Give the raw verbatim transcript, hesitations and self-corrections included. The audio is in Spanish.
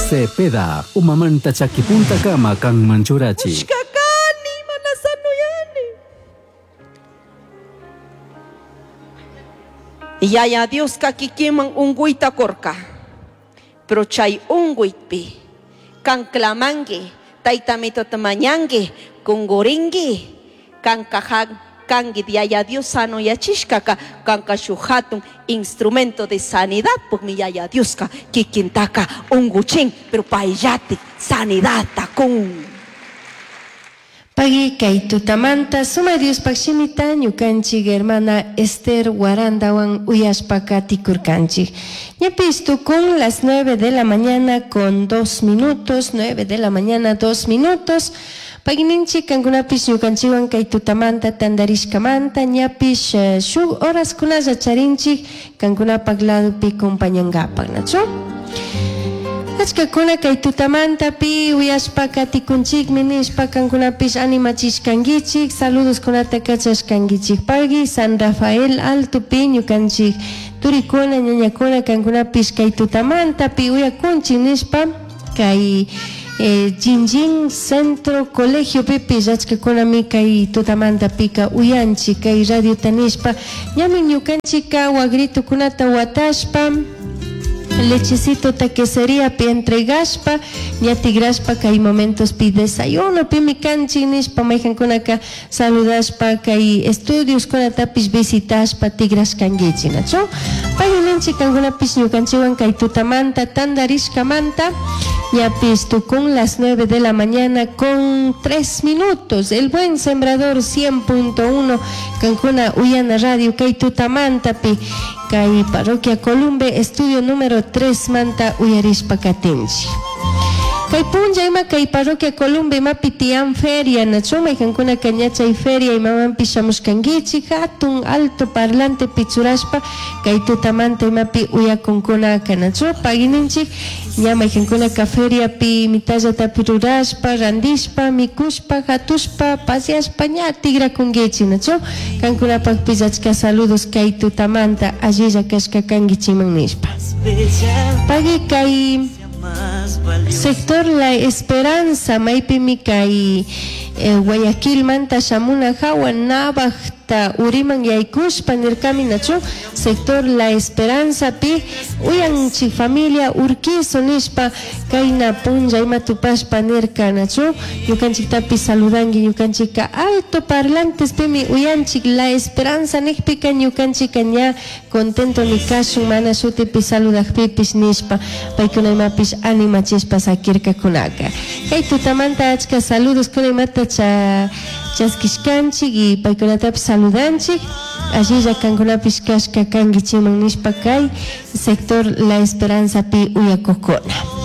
Cepeda, umamanta chakipunta kama kang manchurachi. Shkakani manasanuyani. Yaya Dios kakikiman unguita korka. Pero chay unguitpi. Kan clamangue, taitamito tamañangue, kungoringue, kan kahag, kan yaya Dios sano yachishkaka, kan kashuhatun instrumento de sanidad, pues mi yaya Dios ka, kikintaka, unguching, pero paiyati, sanidad takun. Pagi kay tutamanta suma Dios pakshimita ñukanchik hermana Esther Guarandawan uyashpaka tikurkanchik. Ñapistu con las nueve de la mañana con dos minutos, nueve de la mañana dos minutos. Pagininchik kankunapis ñukanchiwan kay tutamanta tandarishkamanta ñapis uh, shuk horas kunalla charinchik kankunapak ladopi compañangapak, nacho? Achkakuna kay tutamanta pi uyashpaka tikunchikmi nishpa kankunapis animachishkankichik, saludos kunata kachashkankichik pagi San Rafael Alto pi ñukanchik turikuna ñañakuna kankunapis kay tutamanta pi uyakunchik nishpa kay eh, Jinjin Centro Colegio pipis achkakunami kay tutamanta pika uyanchik kay radio tanishpa ñami ñukanchika wagrito kunata watashpa lechecito taquesería pi entregashpa ñatigrashpa kay momentos pi desayuno pi mi kanchik nishpa mayjan kunaka saludashpa kay estudios kunatapis visitashpa tigrashkankichik, nacho? Pagininchik kankunapis ñukanchiwan kay tutamanta tandarishkamanta ñapis tukun las nueve de la mañana con tres minutos. El buen sembrador cien punto uno kankuna uyana radio kay tutamanta pi kay parroquia Columbe estudio número tres manta uyarishpa katinchi. Kay punja ima kay parroquia Columbe ima pitian feria nacho mayjankuna kañachay feria imamanpi shamushkankichik hatun alto parlante pichurashpa kay tutamanta imapi uyakunkunaka nacho pagininchik ña mayjankunaka feria pi mitallatapi rurashpa randishpa mikushpa hatushpa paseashpa ña tigrakunkichik nacho kankunapakpis achka saludos kay tutamanta allilla kashka kankichiman nishpa pagi kay sector La Esperanza maypimi kay eh, Guayaquil manta shamuna hawan Navaj Uriman yaykushpa nirkami nacho sector La Esperanza pi uyanchik familia Urquizo nishpa kayna punja ima tupashpa nirka nacho ñukanchiktapi saludanki ñukanchika alto parlantes pimi uyanchik La Esperanza nikpika ñukanchika ña contento ni kashun mana shutipi saludakpipis nishpa paykuna imapis animachishpa sakirka kunaka kay tutamanta achka saludos kuna imata cha chaskishkanchik y paykunatapis saludanchik allilla kankunapis kashka kankichiman nishpa kay sector La Esperanza pi uyakukuna.